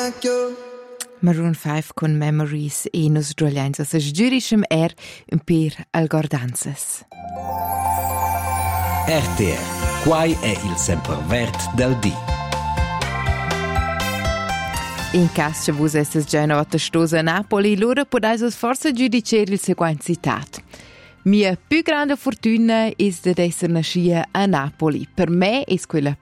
Maroon 5 con Memories e nos droglianza se giuriscem un per al gordanzas. RTR, quai è il sempervert del dì. In caso che voi siete già una volta stosa a Napoli, allora potete forse giudicare il seguente citato. Mia più grande fortuna è di essere nascita a Napoli. Per me è quella